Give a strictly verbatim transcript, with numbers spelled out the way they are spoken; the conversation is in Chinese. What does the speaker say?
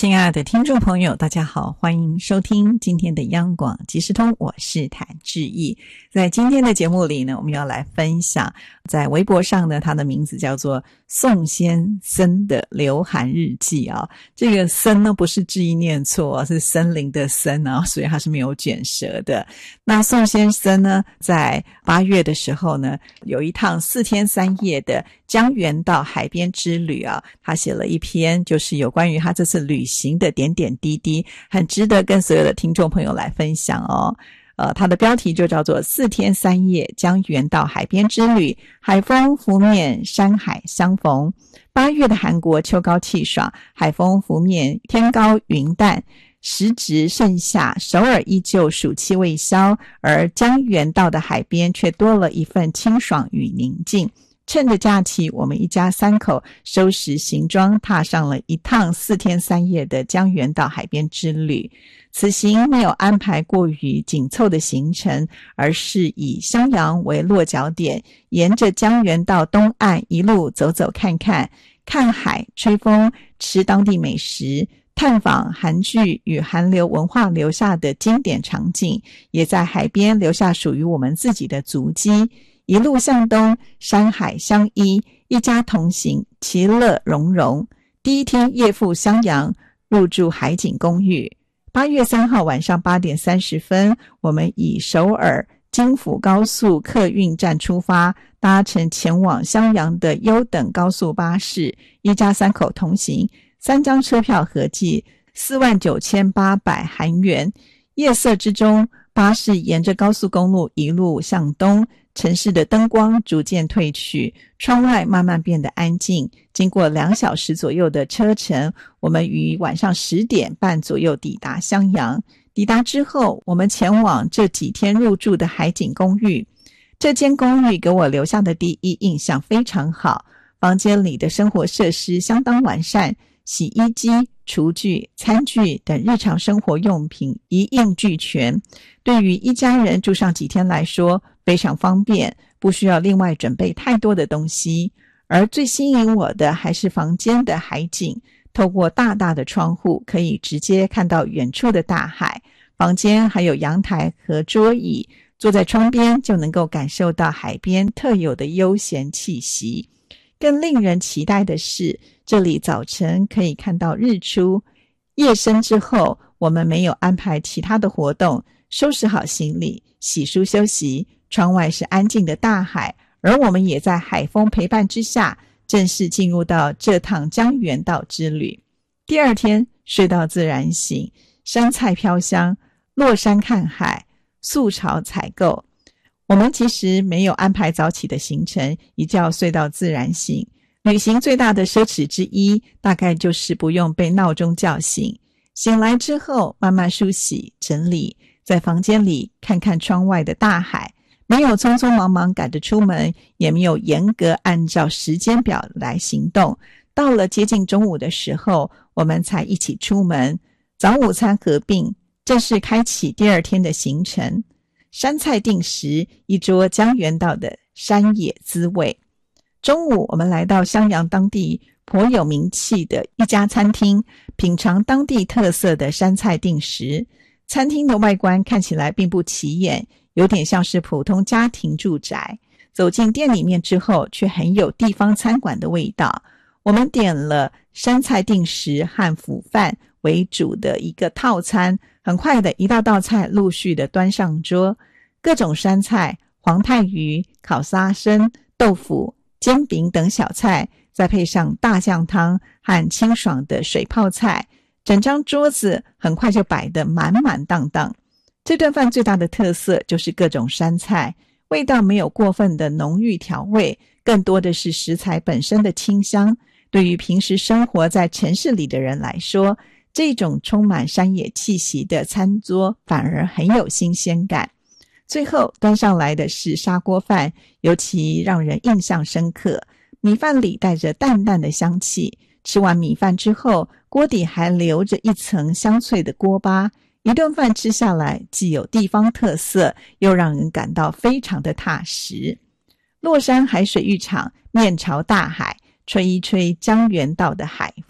亲爱的听众朋友，大家好，欢迎收听今天的央广即时通，我是谭志毅。在今天的节目里呢，我们要来分享在微博上呢，它的名字叫做宋先生的流汗日记啊。这个森呢不是志毅念错，是森林的森啊，所以它是没有卷舌的。那宋先生呢，在八月的时候呢，有一趟四天三夜的江原道海边之旅啊，他写了一篇就是有关于他这次旅行的点点滴滴，很值得跟所有的听众朋友来分享哦。呃，它的标题就叫做四天三夜江原道海边之旅，海风拂面，山海相逢。八月的韩国秋高气爽，海风拂面，天高云淡，时值盛夏，首尔依旧暑气未消，而江原道的海边却多了一份清爽与宁静。趁着假期，我们一家三口收拾行装，踏上了一趟四天三夜的江原道海边之旅。此行没有安排过于紧凑的行程，而是以襄阳为落脚点，沿着江原道东岸一路走走看看，看海、吹风、吃当地美食，探访韩剧与韩流文化留下的经典场景，也在海边留下属于我们自己的足迹。一路向东，山海相依，一家同行，其乐融融。第一天夜赴襄阳，入住海景公寓。八月三号晚上八点三十分，我们以首尔京釜高速客运站出发，搭乘前往襄阳的优等高速巴士，一家三口同行，三张车票合计四万九千八百韩元。夜色之中，巴士沿着高速公路一路向东，城市的灯光逐渐褪去，窗外慢慢变得安静。经过两小时左右的车程，我们于晚上十点半左右抵达襄阳。抵达之后，我们前往这几天入住的海景公寓。这间公寓给我留下的第一印象非常好，房间里的生活设施相当完善，洗衣机、厨具、餐具等日常生活用品一应俱全。对于一家人住上几天来说，非常方便，不需要另外准备太多的东西。而最吸引我的还是房间的海景，透过大大的窗户，可以直接看到远处的大海。房间还有阳台和桌椅，坐在窗边就能够感受到海边特有的悠闲气息。更令人期待的是，这里早晨可以看到日出。夜深之后，我们没有安排其他的活动，收拾好行李，洗漱休息。窗外是安静的大海，而我们也在海风陪伴之下，正式进入到这趟江原道之旅。第二天睡到自然醒，山菜飘香，落山看海，素草采购。我们其实没有安排早起的行程，一觉睡到自然醒。旅行最大的奢侈之一，大概就是不用被闹钟叫醒。醒来之后，慢慢梳洗整理，在房间里看看窗外的大海，没有匆匆忙忙赶着出门，也没有严格按照时间表来行动。到了接近中午的时候，我们才一起出门，早午餐合并，正式开启第二天的行程。山菜定时，一桌江原道的山野滋味。中午我们来到襄阳当地颇有名气的一家餐厅，品尝当地特色的山菜定时。餐厅的外观看起来并不起眼，有点像是普通家庭住宅。走进店里面之后，却很有地方餐馆的味道。我们点了山菜定时和腐饭为主的一个套餐，很快的一道道菜陆续的端上桌，各种山菜、黄泰鱼、烤沙参、豆腐、煎饼等小菜，再配上大酱汤和清爽的水泡菜，整张桌子很快就摆得满满当当。这顿饭最大的特色就是各种山菜，味道没有过分的浓郁调味，更多的是食材本身的清香。对于平时生活在城市里的人来说，这种充满山野气息的餐桌反而很有新鲜感。最后端上来的是砂锅饭，尤其让人印象深刻。米饭里带着淡淡的香气，吃完米饭之后，锅底还留着一层香脆的锅巴。一顿饭吃下来，既有地方特色，又让人感到非常的踏实。落山海水浴场面朝大海，吹一吹江原道的海